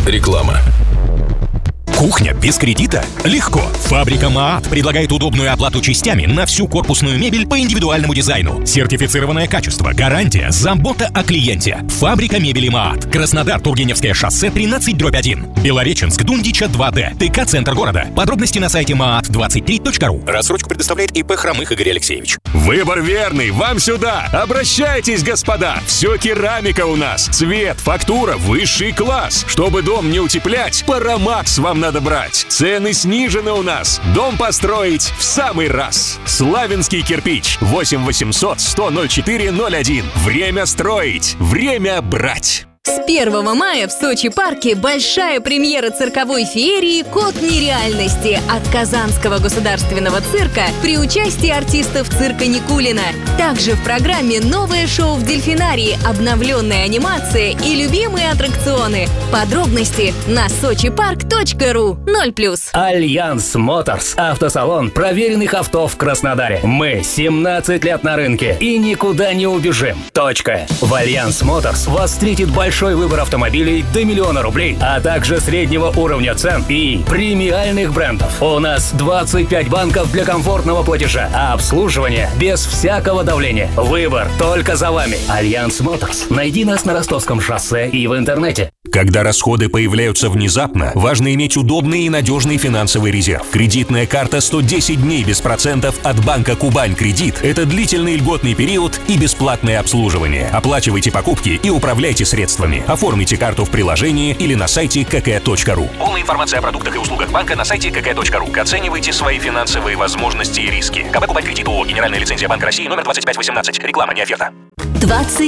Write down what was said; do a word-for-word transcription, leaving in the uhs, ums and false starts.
Реклама. Кухня без кредита? Легко. Фабрика МААТ предлагает удобную оплату частями на всю корпусную мебель по индивидуальному дизайну. Сертифицированное качество, гарантия, забота о клиенте. Фабрика мебели МААТ. Краснодар, Тургеневское шоссе, тринадцать дробь один. Белореченск, Дундича два дэ. ТК «Центр города». Подробности на сайте маат двадцать три точка ру. Рассрочку предоставляет ИП Хромых Игорь Алексеевич. Выбор верный, вам сюда. Обращайтесь, господа. Все керамика у нас. Цвет, фактура, высший класс. Чтобы дом не утеплять, Парамакс вам надо брать. Цены снижены у нас. Дом построить в самый раз. Славянский кирпич. восемь восемьсот сто ноль четыре ноль один. Время строить. Время брать. С первого мая в Сочи-парке большая премьера цирковой феерии «Код нереальности» от Казанского государственного цирка при участии артистов цирка Никулина. Также в программе новое шоу в дельфинарии, обновленная анимация и любимые аттракционы. Подробности на сочипарк точка ру. ноль плюс. Альянс Моторс. Автосалон проверенных авто в Краснодаре. Мы семнадцать лет на рынке и никуда не убежим. Точка. В Альянс Моторс вас встретит большой выбор автомобилей до миллиона рублей, а также среднего уровня цен и премиальных брендов. У нас двадцать пять банков для комфортного платежа, а обслуживание без всякого давления. Выбор только за вами. Альянс Моторс. Найди нас на Ростовском шоссе и в интернете. Когда расходы появляются внезапно, важно иметь удобный и надежный финансовый резерв. Кредитная карта сто десять дней без процентов от банка «Кубань Кредит» — это длительный льготный период и бесплатное обслуживание. Оплачивайте покупки и управляйте средствами. Оформите карту в приложении или на сайте ка ка точка ру. Полная информация о продуктах и услугах банка на сайте ка ка точка ру. Оценивайте свои финансовые возможности и риски. КБ «Кубань Кредит» ООО. Генеральная лицензия Банка России номер двадцать пять восемнадцать. Реклама, не оферта. двадцать